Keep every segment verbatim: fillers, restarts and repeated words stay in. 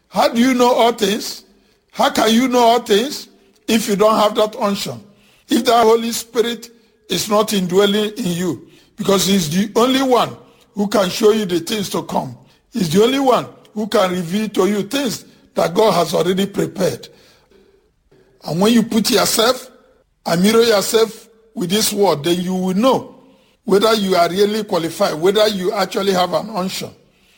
How do you know all things? How can you know all things if you don't have that unction? If the Holy Spirit is not indwelling in you, because he's the only one who can show you the things to come. He's the only one who can reveal to you things that God has already prepared. And when you put yourself and mirror yourself with this word, then you will know whether you are really qualified, whether you actually have an unction.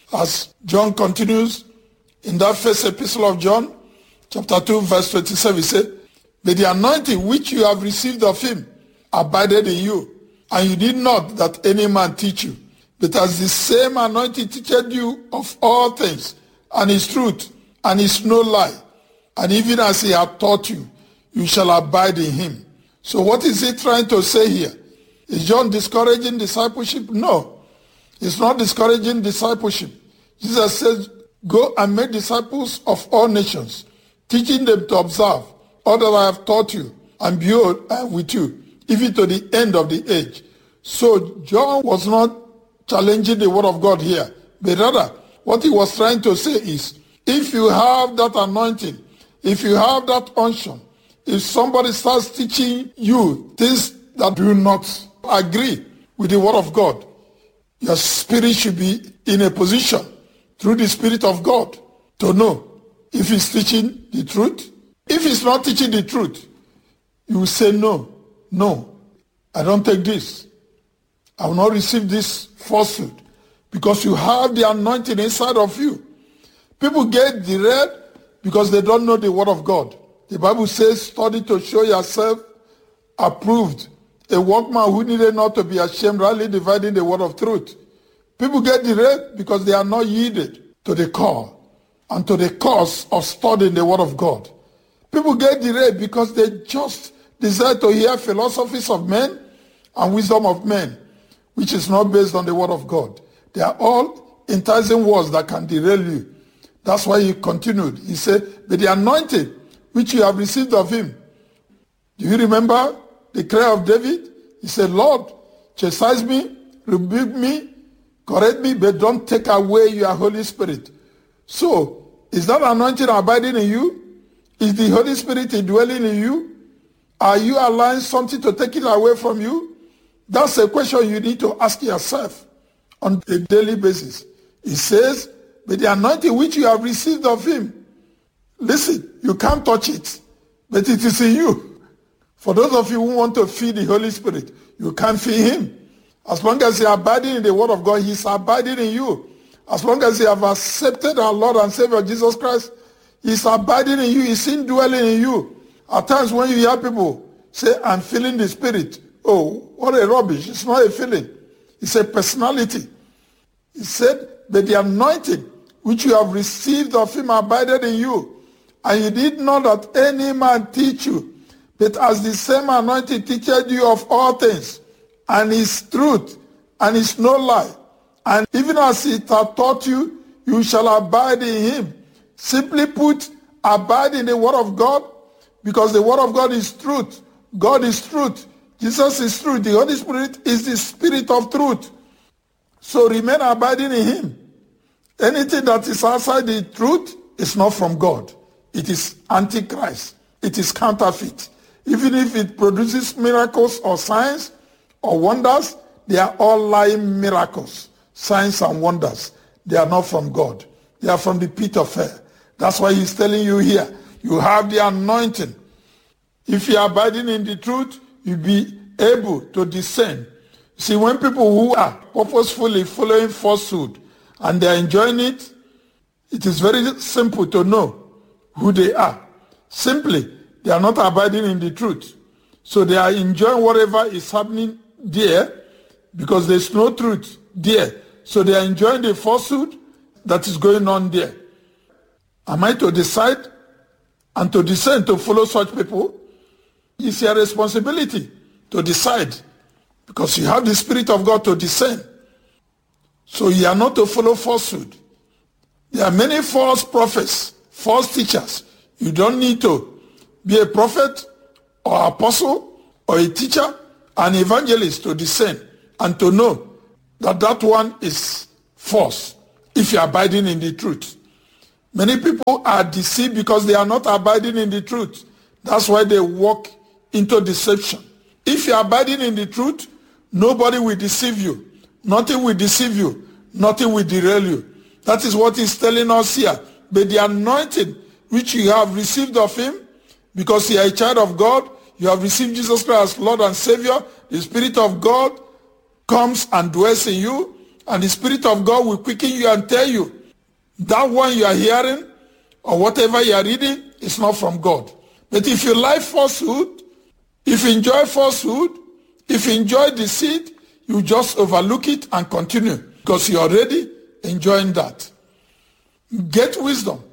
As John continues in that first epistle of John, chapter two, verse twenty-seven, he said, "But the anointing which you have received of him abided in you, and you did not that any man teach you. But as the same anointing teacheth you of all things, and is truth, and is no lie, and even as he hath taught you, you shall abide in him." So what is he trying to say here? Is John discouraging discipleship? No, it's not discouraging discipleship. Jesus says, "Go and make disciples of all nations, teaching them to observe all that I have taught you, and behold, I am with you, even to the end of the age." So John was not challenging the word of God here, but rather what he was trying to say is, if you have that anointing, if you have that unction, if somebody starts teaching you things that do not agree with the word of God, your spirit should be in a position through the Spirit of God to know if he's teaching the truth. If he's not teaching the truth, you will say, no, no, I don't take this. I will not receive this falsehood, because you have the anointing inside of you. People get derailed because they don't know the word of God. The Bible says, study to show yourself approved, a workman who needed not to be ashamed, rightly dividing the word of truth. People get derailed because they are not yielded to the call and to the cause of studying the word of God. People get derailed because they just desire to hear philosophies of men and wisdom of men, which is not based on the word of God. They are all enticing words that can derail you. That's why he continued. He said, "But the anointing which you have received of him." Do you remember the prayer of David? He said, "Lord, chastise me, rebuke me, correct me, but don't take away your Holy Spirit." So, is that anointing abiding in you? Is the Holy Spirit indwelling in you? Are you allowing something to take it away from you? That's a question you need to ask yourself on a daily basis. It says, "But the anointing which you have received of him." Listen, you can't touch it, but it is in you. For those of you who want to feed the Holy Spirit, you can't feed him. As long as you are abiding in the word of God, he's abiding in you. As long as you have accepted our Lord and Savior Jesus Christ, he's abiding in you, he's indwelling in you. At times when you hear people say, "I'm feeling the Spirit," oh, what a rubbish. It's not a feeling. It's a personality. He said, "But the anointing which you have received of him abided in you, and you did not that any man teach you, but as the same anointing teacheth you of all things, and is truth, and is no lie. And even as it hath taught you, you shall abide in him." Simply put, abide in the word of God, because the word of God is truth. God is truth. Jesus is truth. The Holy Spirit is the Spirit of truth. So remain abiding in him. Anything that is outside the truth is not from God. It is antichrist. It is counterfeit. Even if it produces miracles or signs or wonders, they are all lying miracles, signs and wonders. They are not from God. They are from the pit of hell. That's why he's telling you here, you have the anointing. If you are abiding in the truth, you'll be able to discern. See, when people who are purposefully following falsehood and they are enjoying it, it is very simple to know who they are. Simply, they are not abiding in the truth. So they are enjoying whatever is happening there because there's no truth there. So they are enjoying the falsehood that is going on there. Am I to decide and to discern to follow such people? It's your responsibility to decide, because you have the Spirit of God to discern. So you are not to follow falsehood. There are many false prophets, false teachers. You don't need to be a prophet or apostle or a teacher, an evangelist to discern and to know that that one is false if you are abiding in the truth. Many people are deceived because they are not abiding in the truth. That's why they walk into deception. If you are abiding in the truth, nobody will deceive you. Nothing will deceive you. Nothing will derail you. That is what he's telling us here. But the anointing which you have received of him, because you are a child of God, you have received Jesus Christ as Lord and Savior, the Spirit of God comes and dwells in you, and the Spirit of God will quicken you and tell you that one you are hearing or whatever you are reading is not from God. But if you like falsehood, if you enjoy falsehood, if you enjoy deceit, you just overlook it and continue because you're already enjoying that. Get wisdom.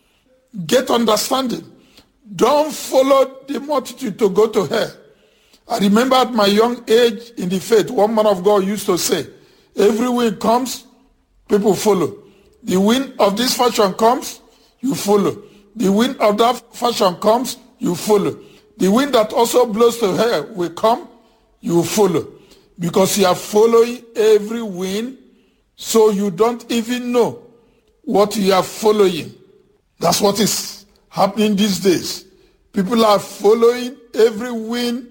Get understanding. Don't follow the multitude to go to hell. I remember at my young age in the faith, one man of God used to say, every wind comes, people follow. The wind of this fashion comes, you follow. The wind of that fashion comes, you follow. The wind that also blows to hell will come, you follow. Because you are following every wind, so you don't even know what you are following. That's what is happening these days. People are following every wind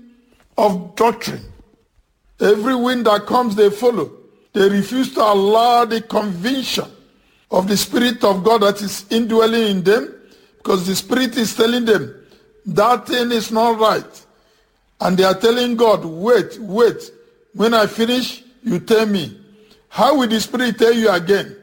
of doctrine. Every wind that comes, they follow. They refuse to allow the conviction of the Spirit of God that is indwelling in them, because the Spirit is telling them that thing is not right. And they are telling God, wait, wait. When I finish, you tell me. How will the Spirit tell you again?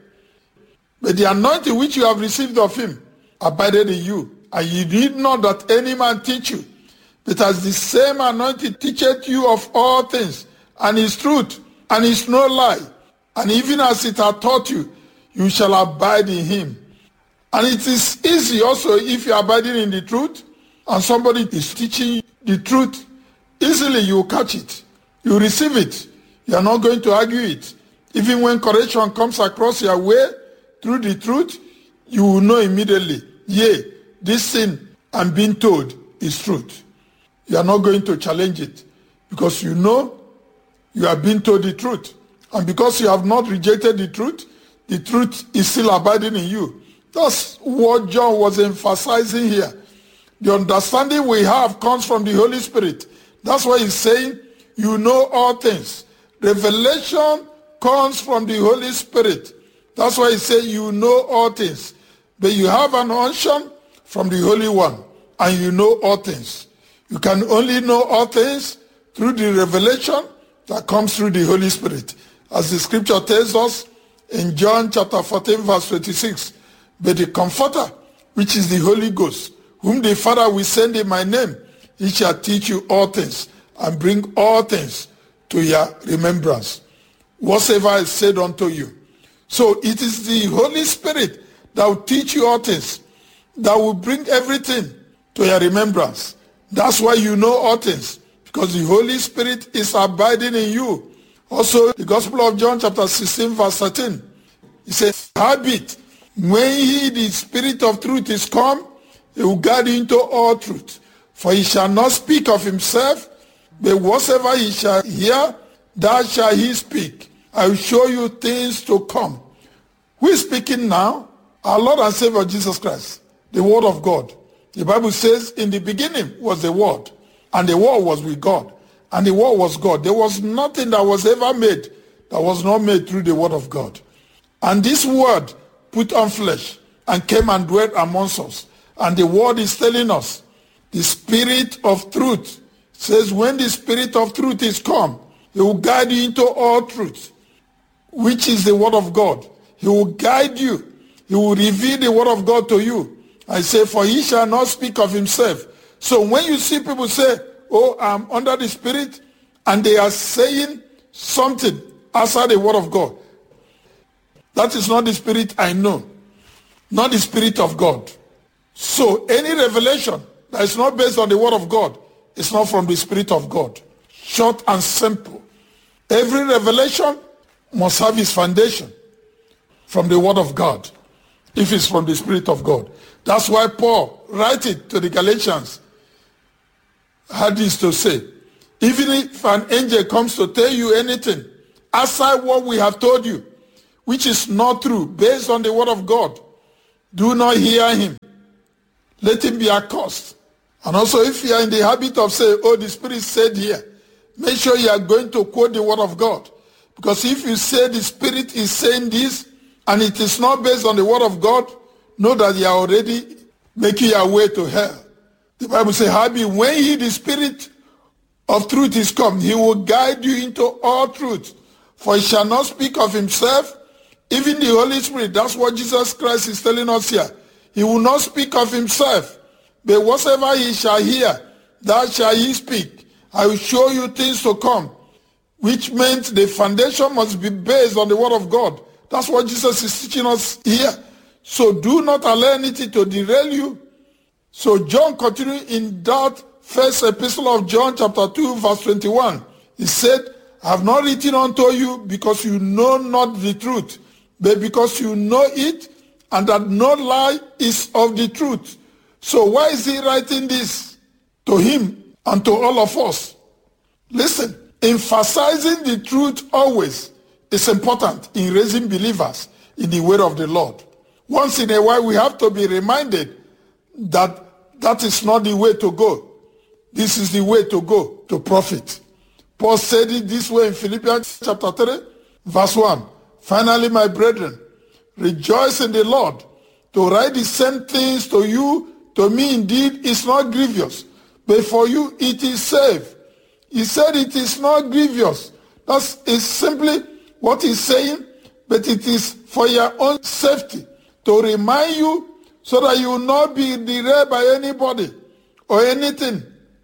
But the anointing which you have received of him abided in you, and you need not that any man teach you. But as the same anointing teacheth you of all things, and is truth, and is no lie, and even as it hath taught you, you shall abide in him. And it is easy also if you are abiding in the truth, and somebody is teaching the truth, easily you will catch it. You receive it. You are not going to argue it. Even when correction comes across your way through the truth, you will know immediately, yea, this thing I'm being told is truth. You are not going to challenge it because you know you are being told the truth. And because you have not rejected the truth, the truth is still abiding in you. That's what John was emphasizing here. The understanding we have comes from the Holy Spirit. That's why he's saying, you know all things. Revelation comes from the Holy Spirit. That's why he said, you know all things. But you have an unction from the Holy One, and you know all things. You can only know all things through the revelation that comes through the Holy Spirit. As the scripture tells us in John chapter fourteen, verse twenty-six, but the Comforter, which is the Holy Ghost, whom the Father will send in my name, he shall teach you all things, and bring all things to your remembrance, whatsoever I said unto you. So it is the Holy Spirit that will teach you all things, that will bring everything to your remembrance. That's why you know all things, because the Holy Spirit is abiding in you. Also, the Gospel of John chapter sixteen, verse thirteen, he says, howbeit, when he, the Spirit of truth, is come, he will guide you into all truth. For he shall not speak of himself, but whatsoever he shall hear, that shall he speak. I will show you things to come. Who is speaking now? Our Lord and Savior Jesus Christ, the Word of God. The Bible says, in the beginning was the Word, and the Word was with God, and the Word was God. There was nothing that was ever made that was not made through the Word of God. And this Word put on flesh and came and dwelt amongst us. And the Word is telling us, the Spirit of truth says, when the Spirit of truth is come, he will guide you into all truth, which is the Word of God. He will guide you. He will reveal the Word of God to you. I say, for he shall not speak of himself. So when you see people say, oh, I'm under the Spirit, and they are saying something outside the Word of God, that is not the Spirit I know, not the Spirit of God. So any revelation that is not based on the Word of God is not from the Spirit of God. Short and simple. Every revelation must have its foundation from the Word of God, if it's from the Spirit of God. That's why Paul, writing to the Galatians, had this to say, even if an angel comes to tell you anything outside what we have told you, which is not true, based on the Word of God, do not hear him. Let him be accursed. And also, if you are in the habit of saying, oh, the Spirit said here, make sure you are going to quote the word of God. Because if you say the Spirit is saying this and it is not based on the word of God, know that you are already making your way to hell. The Bible says, Happy, when he, the Spirit of truth, is come, he will guide you into all truth. For he shall not speak of himself, even the Holy Spirit. That's what Jesus Christ is telling us here. He will not speak of himself, but whatsoever he shall hear, that shall he speak. I will show you things to come, which means the foundation must be based on the word of God. That's what Jesus is teaching us here. So do not allow anything to derail you. So John continued in that first epistle of John chapter two verse twenty-one. He said, I have not written unto you because you know not the truth, but because you know it, and that no lie is of the truth. So why is he writing this to him and to all of us? Listen, emphasizing the truth always is important in raising believers in the way of the Lord. Once in a while, we have to be reminded that that is not the way to go. This is the way to go to profit. Paul said it this way in Philippians chapter three, verse one. Finally, my brethren, rejoice in the Lord. To write the same things to you, to me indeed, is not grievous, but for you it is safe. He said it is not grievous. That is simply what he's saying, but it is for your own safety, to remind you so that you will not be derailed by anybody or anything.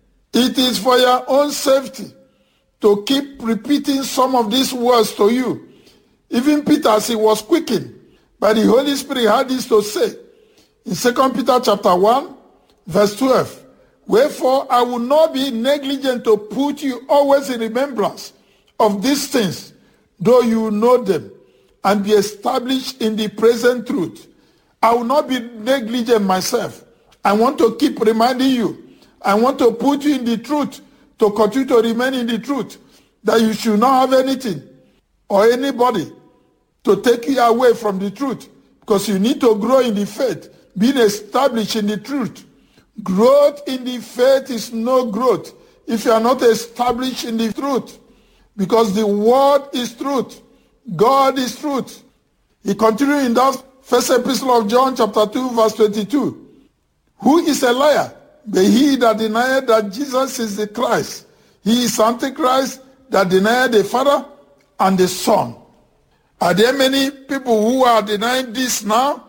It is for your own safety to keep repeating some of these words to you. Even Peter, as he was quickened by the Holy Spirit, had this to say in Second Peter chapter one, verse twelve. Wherefore I will not be negligent to put you always in remembrance of these things, though you know them, and be established in the present truth. I will not be negligent myself. I want to keep reminding you. I want to put you in the truth, to continue to remain in the truth, that you should not have anything or anybody to take you away from the truth, because you need to grow in the faith, being established in the truth. Growth in the faith is no growth if you are not established in the truth, because the word is truth. God is truth. He continued in that first epistle of John chapter two verse twenty-two. Who is a liar? But he that denieth that Jesus is the Christ. He is Antichrist that denieth the Father and the Son. Are there many people who are denying this now?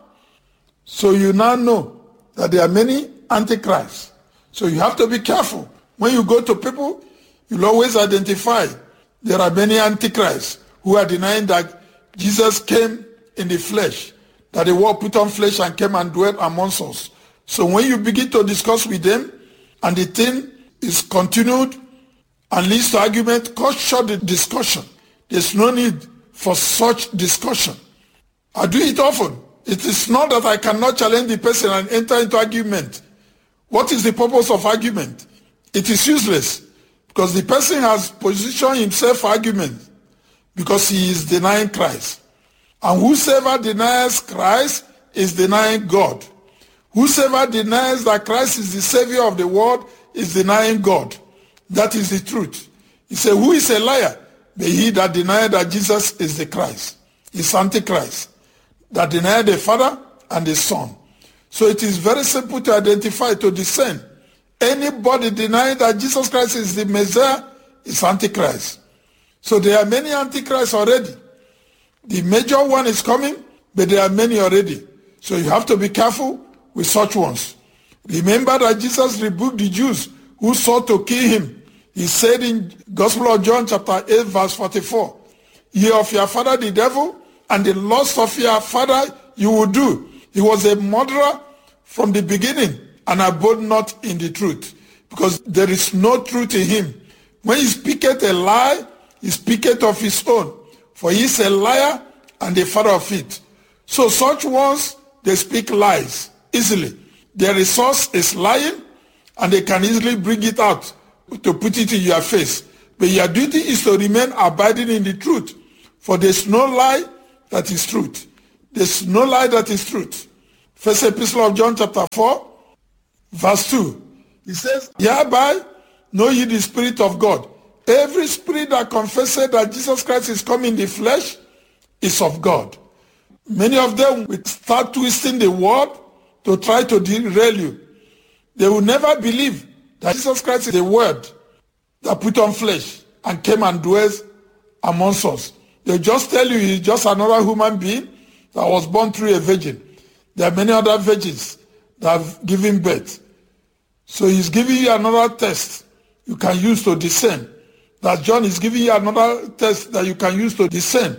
So you now know that there are many Antichrists. So you have to be careful. When you go to people, you'll always identify there are many Antichrists who are denying that Jesus came in the flesh, that the word put on flesh and came and dwelt amongst us. So when you begin to discuss with them and the thing is continued and leads to argument, cut short the discussion. There's no need for such discussion. I do it often. It is not that I cannot challenge the person and enter into argument. What is the purpose of argument? It is useless, because the person has positioned himself for argument because he is denying Christ. And whosoever denies Christ is denying God. Whosoever denies that Christ is the Savior of the world is denying God. That is the truth. He said, who is a liar? But he that denied that Jesus is the Christ, is Antichrist, that denied the Father and the Son. So it is very simple to identify, to discern. Anybody denying that Jesus Christ is the Messiah is Antichrist. So there are many Antichrists already. The major one is coming, but there are many already. So you have to be careful with such ones. Remember that Jesus rebuked the Jews who sought to kill him. He said in Gospel of John chapter eight verse forty-four, ye of your father the devil, and the lust of your father you will do. He was a murderer from the beginning and abode not in the truth, because there is no truth in him. When he speaketh a lie, he speaketh of his own, for he is a liar and the father of it. So such ones, they speak lies easily. Their resource is lying, and they can easily bring it out to put it in your face. But your duty is to remain abiding in the truth, for there's no lie that is truth. There's no lie that is truth. First Epistle of John chapter four, verse two. He says, hereby know ye the Spirit of God. Every spirit that confesses that Jesus Christ is come in the flesh is of God. Many of them will start twisting the word to try to derail you. They will never believe that Jesus Christ is the word that put on flesh and came and dwells amongst us. They just tell you he's just another human being that was born through a virgin. There are many other virgins that have given birth. So he's giving you another test you can use to discern. That John is giving you another test that you can use to discern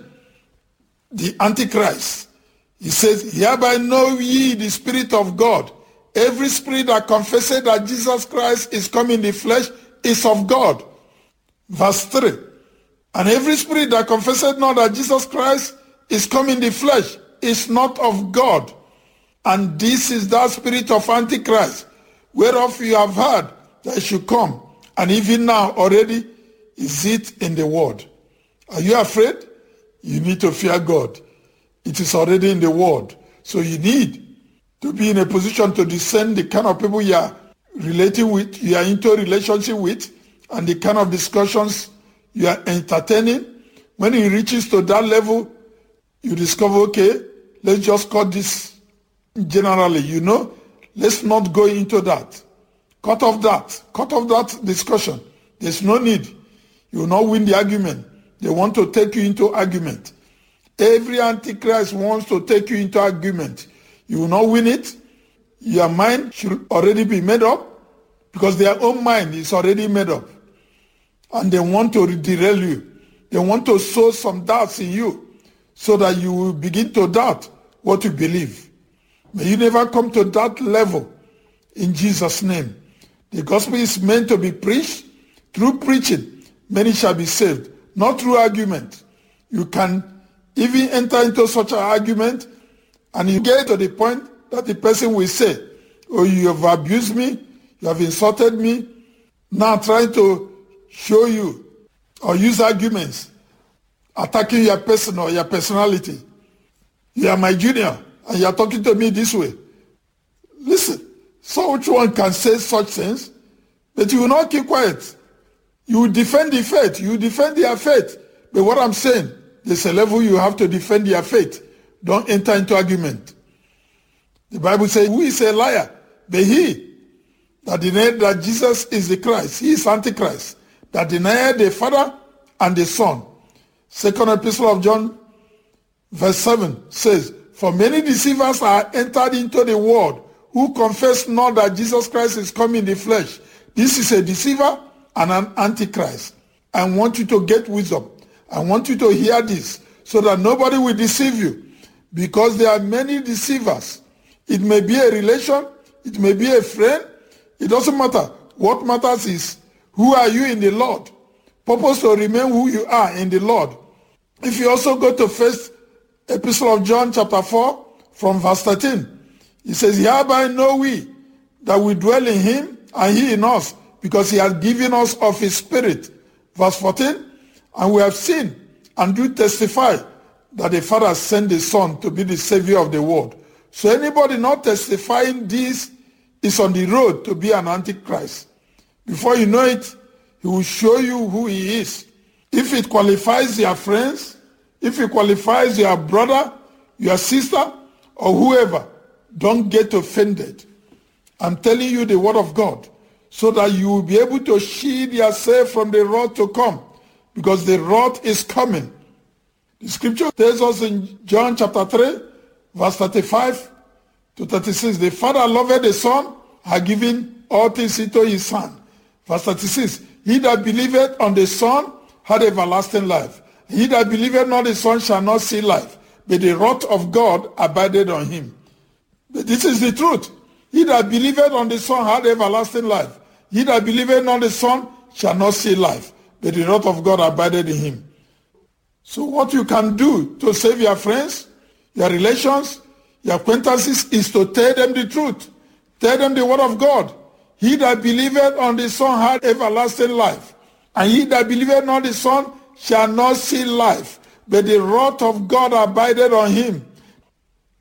the Antichrist. He says, hereby know ye the Spirit of God. Every spirit that confesses that Jesus Christ is come in the flesh is of God. Verse three. And every spirit that confesses not that Jesus Christ is come in the flesh is not of God. And this is that spirit of Antichrist, whereof you have heard that it should come, and even now already is it in the world. Are you afraid? You need to fear God. It is already in the world. So you need to be in a position to discern the kind of people you are relating with, you are into a relationship with, and the kind of discussions you are entertaining. When it reaches to that level, you discover, okay, let's just cut this generally, you know. Let's not go into that. Cut off that. Cut off that discussion. There's no need. You will not win the argument. They want to take you into argument. Every Antichrist wants to take you into argument. You will not win it. Your mind should already be made up because their own mind is already made up. And they want to derail you. They want to sow some doubts in you so that you will begin to doubt what you believe. May you never come to that level in Jesus' name. The gospel is meant to be preached. Through preaching, many shall be saved, not through argument. You can even enter into such an argument and you get to the point that the person will say, oh, you have abused me, you have insulted me. Now trying to show you or use arguments, attacking your person or your personality. You are my junior and you are talking to me this way. Listen, such one can say such things, but you will not keep quiet. You will defend the faith. You will defend their faith. But what I'm saying, there's a level you have to defend their faith. Don't enter into argument. The Bible says, who is a liar? But he that denied that Jesus is the Christ. He is Antichrist. That denied the Father and the Son. Second Epistle of John, verse seven says, for many deceivers are entered into the world, who confess not that Jesus Christ is come in the flesh. This is a deceiver and an Antichrist. I want you to get wisdom. I want you to hear this so that nobody will deceive you, because there are many deceivers. It may be a relation, it may be a friend, it doesn't matter. What matters is, who are you in the Lord? Purpose to remain who you are in the Lord. If you also go to First Epistle of John chapter four from verse thirteen, it says, hereby know we that we dwell in him and he in us, because he has given us of his Spirit. Verse fourteen, and we have seen and do testify that the Father sent the Son to be the Savior of the world. So anybody not testifying this is on the road to be an Antichrist. Before you know it, he will show you who he is. If it qualifies your friends, if it qualifies your brother, your sister, or whoever, don't get offended. I'm telling you the word of God, so that you will be able to shield yourself from the wrath to come, because the wrath is coming. The scripture tells us in John chapter three, verse thirty-five to thirty-six, the Father loved the Son, had given all things into his hand. Verse thirty-six, he that believeth on the Son had everlasting life. He that believeth not the Son shall not see life, but the wrath of God abided on him. But this is the truth. He that believeth on the Son had everlasting life. He that believeth not the Son shall not see life, but the wrath of God abided in him. So what you can do to save your friends, your relations, your acquaintances is to tell them the truth. Tell them the word of God. He that believeth on the Son had everlasting life. And he that believeth not the Son shall not see life, but the wrath of God abided on him.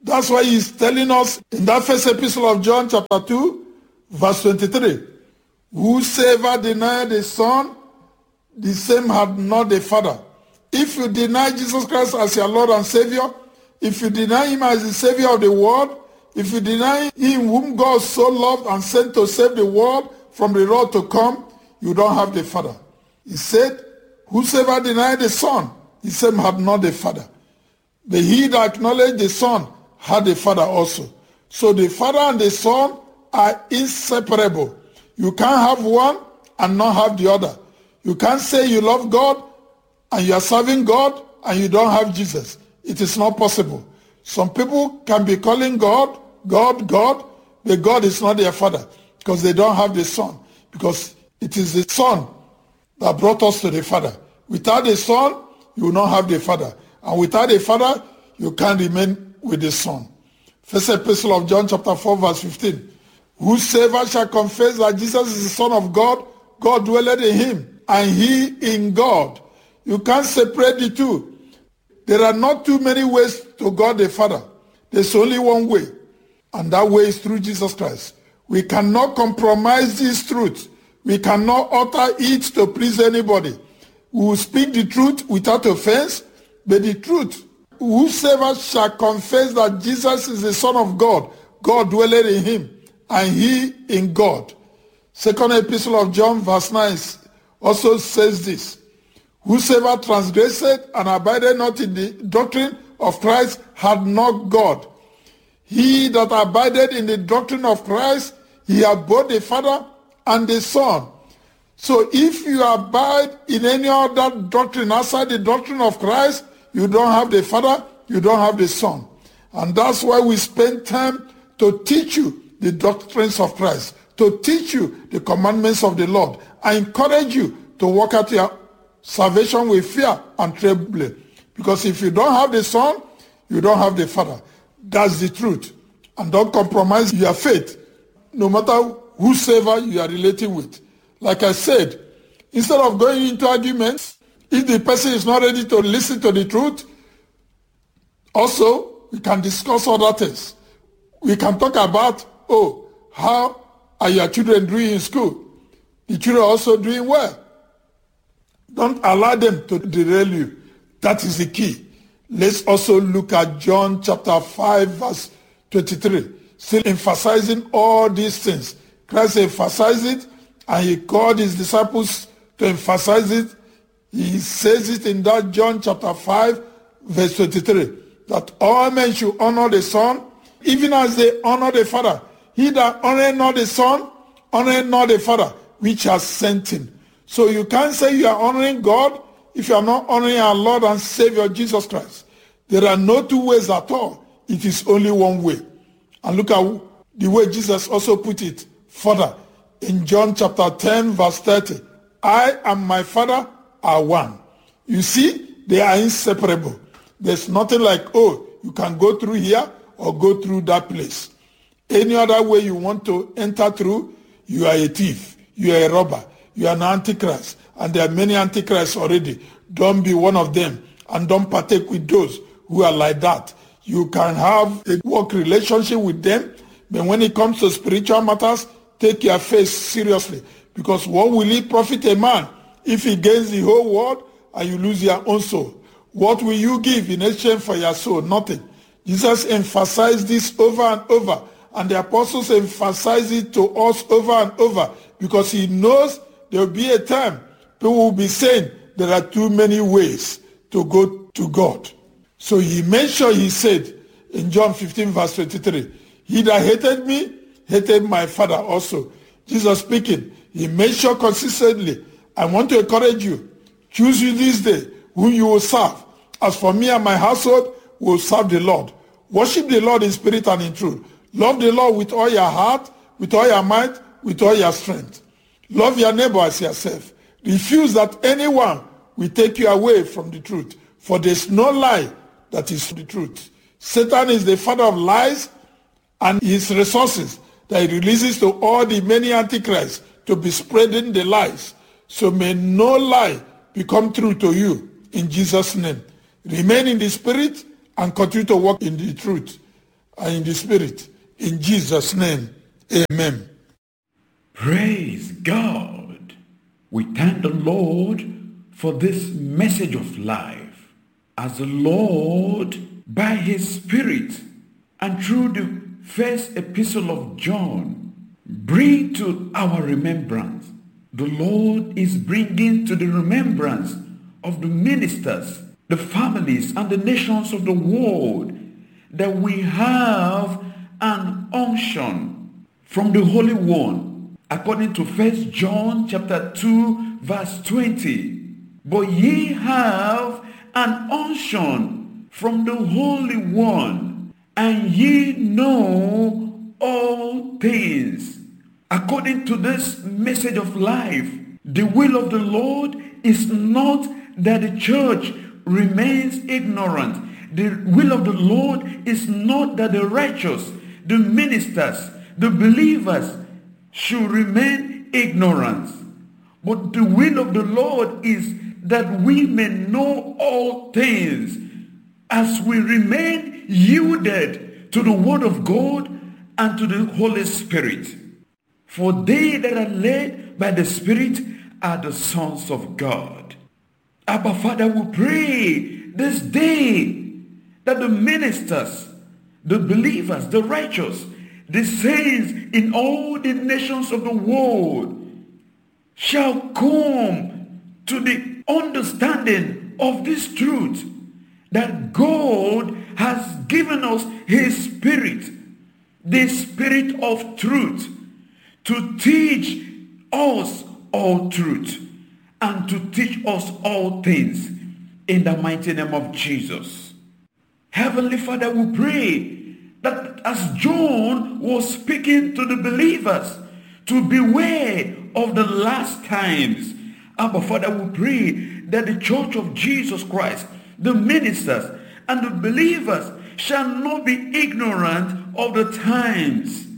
That's why he's telling us in that first epistle of John chapter two, verse twenty-three, whosoever deny the Son, the same had not the Father. If you deny Jesus Christ as your Lord and Savior, if you deny him as the Savior of the world, if you deny him whom God so loved and sent to save the world from the wrath to come, you don't have the Father. He said, whosoever denied the Son, the same had not the Father. But he that acknowledged the Son had the Father also. So the Father and the Son are inseparable. You can't have one and not have the other. You can't say you love God and you are serving God and you don't have Jesus. It is not possible. Some people can be calling God, God, God, but God is not their Father because they don't have the Son. Because it is the Son that brought us to the Father. Without the Son, you will not have the Father. And without the Father, you can't remain with the Son. First epistle of John chapter four, verse fifteen. Whosoever shall confess that Jesus is the Son of God, God dwelleth in him, and he in God. You can't separate the two. There are not too many ways to God the Father. There's only one way, and that way is through Jesus Christ. We cannot compromise this truth. We cannot utter it to please anybody. We will speak the truth without offense, but the truth. Whosoever shall confess that Jesus is the Son of God, God dwelleth in him, and he in God. Second epistle of John, verse nine, also says this. Whosoever transgresseth and abideth not in the doctrine of Christ had not God. He that abideth in the doctrine of Christ, he hath both the Father and the Son. So if you abide in any other doctrine outside the doctrine of Christ, you don't have the Father, you don't have the Son. And that's why we spend time to teach you the doctrines of Christ, to teach you the commandments of the Lord. I encourage you to work out your salvation with fear and trembling. Because if you don't have the Son, you don't have the Father. That's the truth. And don't compromise your faith, no matter whosoever you are relating with. Like I said, instead of going into arguments, if the person is not ready to listen to the truth, also, we can discuss other things. We can talk about, oh, how are your children doing in school? The children are also doing well. Don't allow them to derail you. That is the key. Let's also look at John chapter five, verse twenty-three. Still emphasizing all these things. Christ emphasized it, and he called his disciples to emphasize it. He says it in that John chapter five, verse twenty-three, that all men should honor the Son, even as they honor the Father. He that honoreth not the Son, honoreth not the Father, which has sent him. So you can't say you are honoring God if you are not honoring our Lord and Savior Jesus Christ. There are no two ways at all. It is only one way. And look at the way Jesus also put it further in John chapter ten, verse thirty. I and my Father are one. You see, they are inseparable. There's nothing like, oh, you can go through here or go through that place. Any other way you want to enter through, you are a thief, you are a robber, you are an antichrist, and there are many antichrists already. Don't be one of them, and don't partake with those who are like that. You can have a work relationship with them, but when it comes to spiritual matters, take your faith seriously, because what will it profit a man if he gains the whole world and you lose your own soul? What will you give in exchange for your soul? Nothing. Jesus emphasized this over and over, and the apostles emphasize it to us over and over, because he knows there will be a time people will be saying there are too many ways to go to God. So he made sure he said in John fifteen, verse twenty-three, he that hated me, hated my Father also. Jesus speaking, he made sure consistently, I want to encourage you, choose you this day whom you will serve. As for me and my household, we will serve the Lord. Worship the Lord in spirit and in truth. Love the Lord with all your heart, with all your might, with all your strength. Love your neighbor as yourself. Refuse that anyone will take you away from the truth, for there is no lie that is the truth. Satan is the father of lies, and his resources that he releases to all the many antichrists to be spreading the lies. So may no lie become true to you in Jesus' name. Remain in the spirit and continue to walk in the truth. and in the Spirit. In Jesus' name, amen. Praise God. We thank the Lord for this message of life. As the Lord, by his Spirit, and through the first epistle of John, bring to our remembrance, the Lord is bringing to the remembrance of the ministers, the families, and the nations of the world that we have an unction from the Holy One, according to First John chapter two, verse twenty. But ye have an unction from the Holy One, and ye know all things. According to this message of life, the will of the Lord is not that the church remains ignorant. The will of the Lord is not that the righteous, the ministers, the believers should remain ignorant. But the will of the Lord is that we may know all things as we remain yielded to the word of God and to the Holy Spirit. For they that are led by the Spirit are the sons of God. Abba Father, we pray this day that the ministers, the believers, the righteous, the saints in all the nations of the world shall come to the understanding of this truth, that God has given us his Spirit, the Spirit of truth, to teach us all truth and to teach us all things in the mighty name of Jesus. Heavenly Father, we pray that as John was speaking to the believers to beware of the last times, Abba Father, we pray that the church of Jesus Christ, the ministers and the believers shall not be ignorant of the times.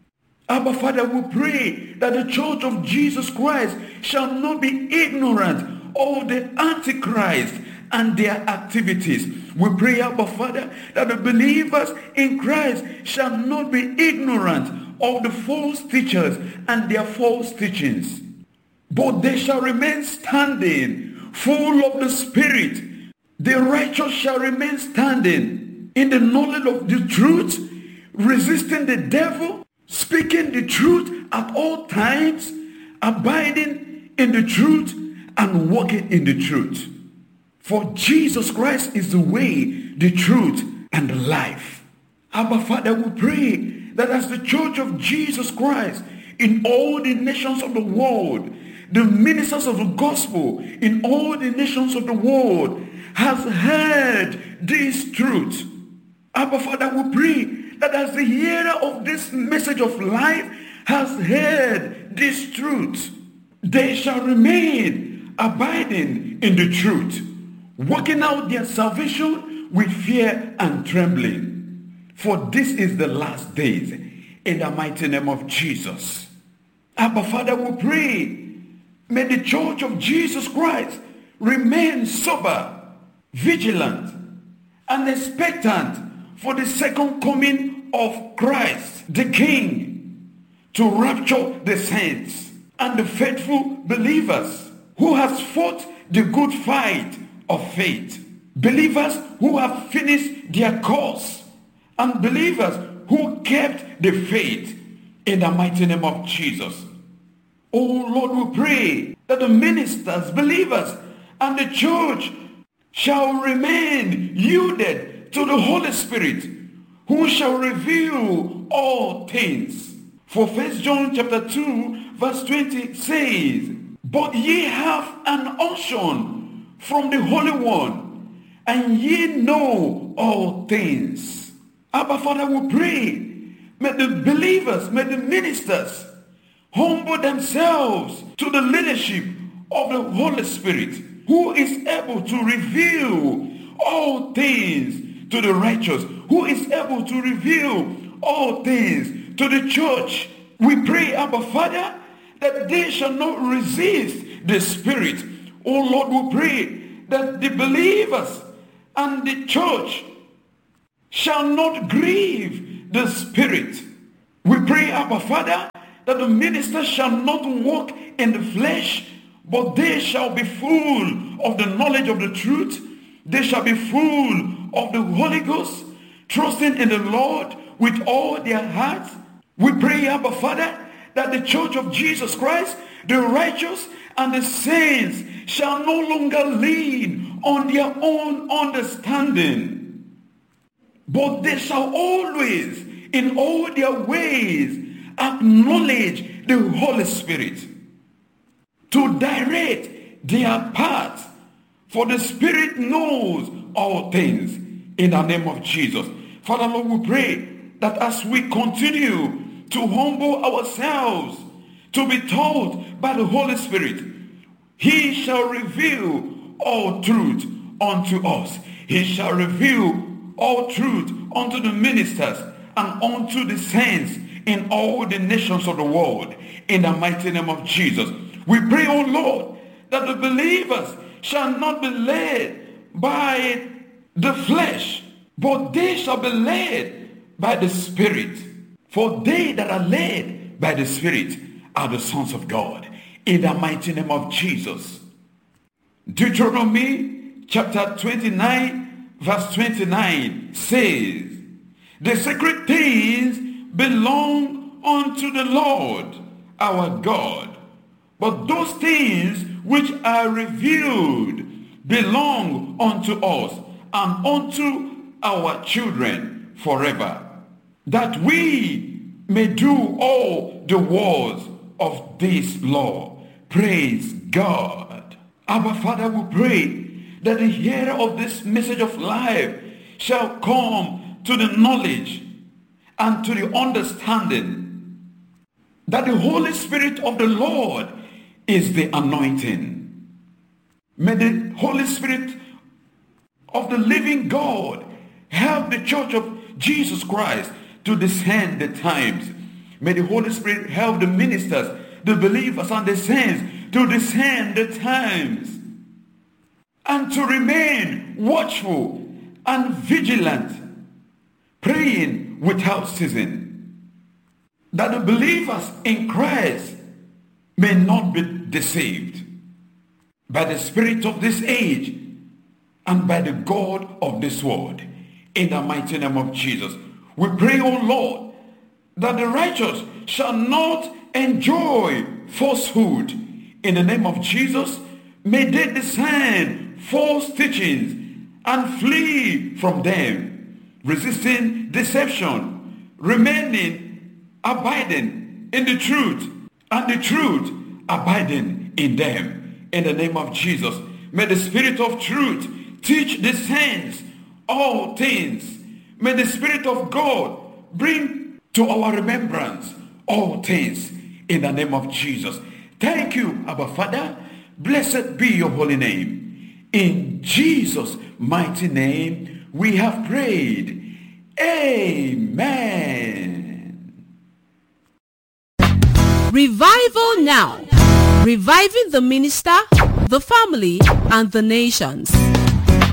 Abba Father, we pray that the church of Jesus Christ shall not be ignorant of the Antichrist and their activities. We pray, Abba Father, that the believers in Christ shall not be ignorant of the false teachers and their false teachings, but they shall remain standing, full of the Spirit. The righteous shall remain standing in the knowledge of the truth, resisting the devil, speaking the truth at all times, abiding in the truth, and walking in the truth. For Jesus Christ is the way, the truth, and the life. Abba Father, we pray that as the church of Jesus Christ in all the nations of the world, the ministers of the gospel in all the nations of the world has heard this truth. Abba Father, we pray that as the hearer of this message of life has heard this truth, they shall remain abiding in the truth, working out their salvation with fear and trembling. For this is the last days, in the mighty name of Jesus. Abba Father, we pray, may the church of Jesus Christ remain sober, vigilant, and expectant for the second coming of Christ, the King, to rapture the saints and the faithful believers who has fought the good fight of faith, believers who have finished their course, and believers who kept the faith, in the mighty name of Jesus. Oh Lord, we pray that the ministers, believers, and the church shall remain yielded to the Holy Spirit, who shall reveal all things. For First John chapter two, verse twenty says, but ye have an unction from the Holy One, and ye know all things. Abba Father, we pray, may the believers, may the ministers humble themselves to the leadership of the Holy Spirit, who is able to reveal all things to the righteous, who is able to reveal all things to the church. We pray, Abba Father, that they shall not resist the Spirit. Oh Lord, we pray that the believers and the church shall not grieve the Spirit. We pray, Abba Father, that the ministers shall not walk in the flesh, but they shall be full of the knowledge of the truth. They shall be full of the Holy Ghost, trusting in the Lord with all their hearts. We pray, Abba Father, that the church of Jesus Christ, the righteous and the saints, shall no longer lean on their own understanding, but they shall always, in all their ways, acknowledge the Holy Spirit to direct their paths, for the Spirit knows all things, in the name of Jesus. Father, Lord, we pray that as we continue to humble ourselves, to be taught by the Holy Spirit, he shall reveal all truth unto us. He shall reveal all truth unto the ministers and unto the saints in all the nations of the world, in the mighty name of Jesus. We pray, O Lord, that the believers shall not be led by the flesh, but they shall be led by the Spirit. For they that are led by the Spirit are the sons of God, in the mighty name of Jesus. Deuteronomy chapter twenty-nine verse twenty-nine says, the sacred things belong unto the Lord our God, but those things which are revealed belong unto us and unto our children forever, that we may do all the words of this law. Praise God. Abba Father, we pray that the hearer of this message of life shall come to the knowledge and to the understanding that the Holy Spirit of the Lord is the anointing. May the Holy Spirit of the living God help the church of Jesus Christ to discern the times. May the Holy Spirit help the ministers, the believers and the saints to discern the times and to remain watchful and vigilant, praying without ceasing, that the believers in Christ may not be deceived by the spirit of this age and by the God of this world. In the mighty name of Jesus, we pray, O Lord, that the righteous shall not enjoy falsehood. In the name of Jesus, may they discern false teachings and flee from them, resisting deception, remaining, abiding in the truth, and the truth abiding in them. In the name of Jesus, may the Spirit of truth teach the saints all things. May the Spirit of God bring to our remembrance all things, in the name of Jesus. Thank you, Abba Father. Blessed be your holy name. In Jesus' mighty name we have prayed. Amen. Revival Now. Reviving the minister, the family, and the nations.